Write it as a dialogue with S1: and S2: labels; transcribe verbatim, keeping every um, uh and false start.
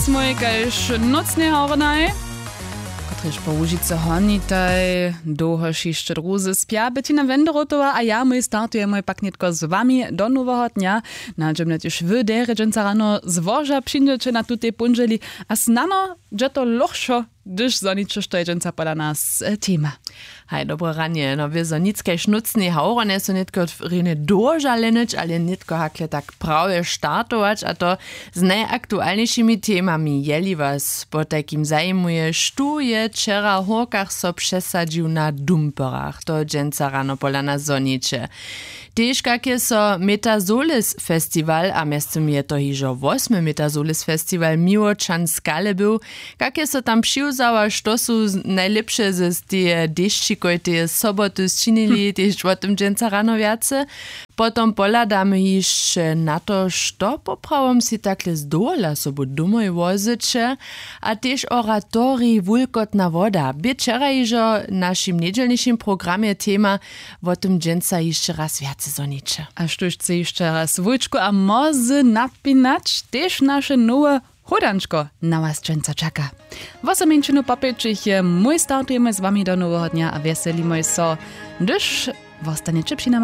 S1: Mój kaž nocny hornaj, kotryż po Łužice honitaj, długo šišće druzy spia, Bettina Wenderotowa, a ja my startujemy pak nitko z wami do nowego dnia. Nadziemne też wy, dere dżęca rano zwoża przyjdziecie na tutej punżeli, a snano, że to lochszo, gdyż zonicze sztojdzięca poda nas e, tema.
S2: Hej, dobre ranie. No, wir so nitzke schnutzny haurane so nitko rine dožalenič, ale nitko hakle tak prawie startować, a to z najaktualniejszymi temami jeli was po takim zajmuje, sztu je wczera horkach so przesadził na dumperach, to dżęca rano pola na zonicze. Tež kakie so Metazolis Festival, a miestem je to hižo восьmy Metazolis Festival Miłoczan Skale był, kakie so tam přiwzała, što su najlepsze z tie dešči, koje tie soboty zčinili, tež o tym dżęca rano viace. Potom poladamy hiž na to, što poprawom si takle z dola sobu dumoj wozyče, a tež oratori Wulkotna woda. Večera hižo našim niedzielnišim programie tema o tym dżęca hiž raz viace zoniče.
S1: A štuž chce jeszcze raz Wujčko a mozy napinać, też nasze nowe hodančko na was dżęca czeka. Wosominčinu popečich je mój startujemy z wami do nowego dnia a weselimy so, gdyż wostaniecie przy nam.